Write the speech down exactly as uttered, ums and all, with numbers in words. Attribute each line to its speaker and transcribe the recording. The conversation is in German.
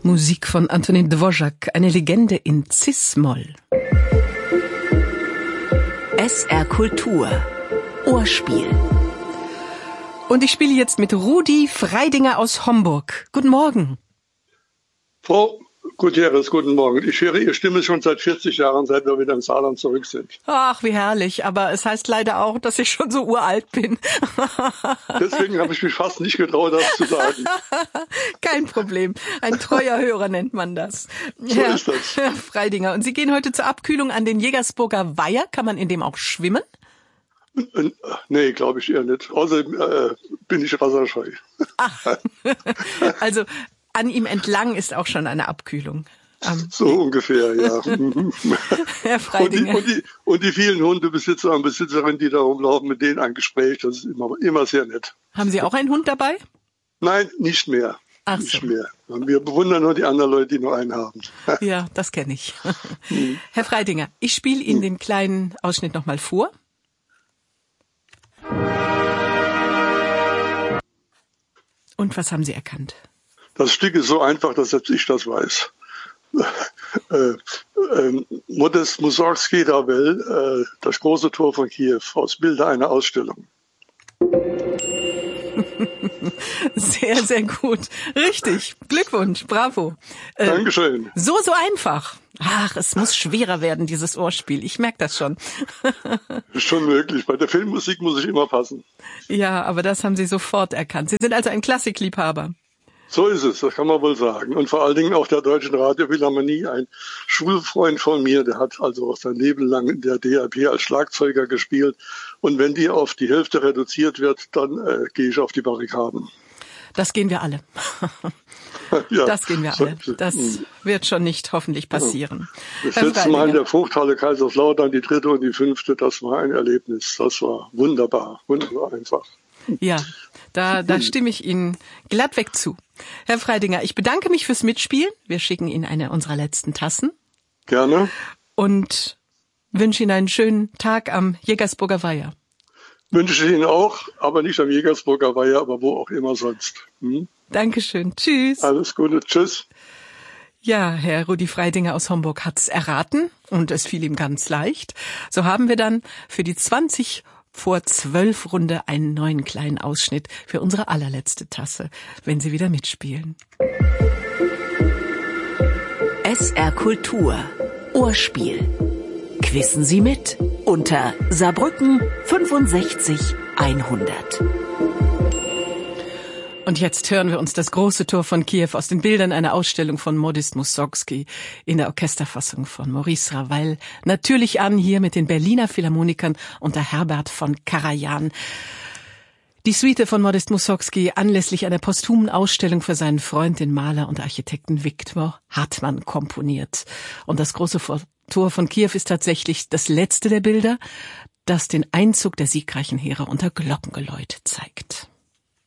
Speaker 1: Musik von Antonín Dvořák, eine Legende in Cis-Moll.
Speaker 2: S R Kultur. Ohrspiel.
Speaker 1: Und ich spiele jetzt mit Rudi Freidinger aus Homburg. Guten Morgen.
Speaker 3: Frau Gutierrez, guten Morgen. Ich höre Ihre Stimme schon seit vierzig Jahren, seit wir wieder im Saarland zurück sind.
Speaker 1: Ach, wie herrlich. Aber es heißt leider auch, dass ich schon so uralt bin.
Speaker 3: Deswegen habe ich mich fast nicht getraut, das zu sagen.
Speaker 1: Kein Problem. Ein treuer Hörer nennt man das.
Speaker 3: So
Speaker 1: Herr,
Speaker 3: ist das.
Speaker 1: Herr Freidinger. Und Sie gehen heute zur Abkühlung an den Jägersburger Weiher. Kann man in dem auch schwimmen?
Speaker 3: Nee, glaube ich eher nicht. Außerdem äh, bin ich wasserscheu.
Speaker 1: Ach, also an ihm entlang ist auch schon eine Abkühlung. Um,
Speaker 3: so ungefähr, ja.
Speaker 1: Herr Freidinger.
Speaker 3: Und die, und, die, und die vielen Hundebesitzer und Besitzerinnen, die da rumlaufen, mit denen ein Gespräch, das ist immer, immer sehr nett.
Speaker 1: Haben Sie auch einen Hund dabei?
Speaker 3: Nein, nicht mehr.
Speaker 1: Ach
Speaker 3: nicht
Speaker 1: so.
Speaker 3: mehr. Wir bewundern nur die anderen Leute, die nur einen haben.
Speaker 1: Ja, das kenne ich. Herr Freidinger, ich spiele Ihnen den kleinen Ausschnitt nochmal vor. Und was haben Sie erkannt?
Speaker 3: Das Stück ist so einfach, dass selbst ich das weiß. äh, äh, Modest Mussorgsky Ravel, äh, das große Tor von Kiew, aus Bilder einer Ausstellung.
Speaker 1: Sehr, sehr gut. Richtig. Glückwunsch. Bravo. Äh,
Speaker 3: Dankeschön.
Speaker 1: So, so einfach. Ach, es muss schwerer werden, dieses Ohrspiel. Ich merke das schon.
Speaker 3: Ist schon möglich. Bei der Filmmusik muss ich immer passen.
Speaker 1: Ja, aber das haben Sie sofort erkannt. Sie sind also ein Klassikliebhaber.
Speaker 3: So ist es, das kann man wohl sagen. Und vor allen Dingen auch der Deutschen Radiophilharmonie, ein Schulfreund von mir, der hat also auch sein Leben lang in der D R P als Schlagzeuger gespielt. Und wenn die auf die Hälfte reduziert wird, dann äh, gehe ich auf die Barrikaden.
Speaker 1: Das gehen wir alle.
Speaker 3: Ja,
Speaker 1: das gehen wir alle. Das wird schon nicht hoffentlich passieren.
Speaker 3: Das letzte Mal in der Fruchthalle Kaiserslautern, die dritte und die fünfte, das war ein Erlebnis. Das war wunderbar, wunderbar einfach.
Speaker 1: Ja, da, da stimme ich Ihnen glattweg zu. Herr Freidinger, ich bedanke mich fürs Mitspielen. Wir schicken Ihnen eine unserer letzten Tassen.
Speaker 3: Gerne.
Speaker 1: Und wünsche Ihnen einen schönen Tag am Jägersburger Weiher.
Speaker 3: Wünsche ich Ihnen auch, aber nicht am Jägersburger Weiher, aber wo auch immer sonst. Hm?
Speaker 1: Dankeschön. Tschüss.
Speaker 3: Alles Gute. Tschüss.
Speaker 1: Ja, Herr Rudi Freidinger aus Homburg hat's erraten und es fiel ihm ganz leicht. So haben wir dann für die zwanzig vor zwölf Runde einen neuen kleinen Ausschnitt für unsere allerletzte Tasse, wenn Sie wieder mitspielen.
Speaker 2: S R Kultur. Ohrspiel. Quissen Sie mit unter Saarbrücken fünfundsechzig hundert.
Speaker 1: Und jetzt hören wir uns das große Tor von Kiew aus den Bildern einer Ausstellung von Modest Mussorgsky in der Orchesterfassung von Maurice Ravel natürlich an, hier mit den Berliner Philharmonikern unter Herbert von Karajan. Die Suite von Modest Mussorgsky anlässlich einer posthumen Ausstellung für seinen Freund, den Maler und Architekten Viktor Hartmann, komponiert. Und das große Tor von Kiew ist tatsächlich das letzte der Bilder, das den Einzug der siegreichen Heere unter Glockengeläut zeigt.